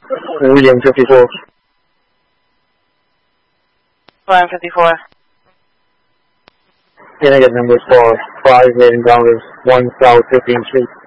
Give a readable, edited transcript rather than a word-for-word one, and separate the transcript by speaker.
Speaker 1: William 54.
Speaker 2: William 54.
Speaker 1: Can I get number 5 heading down to 1 South 15th Street?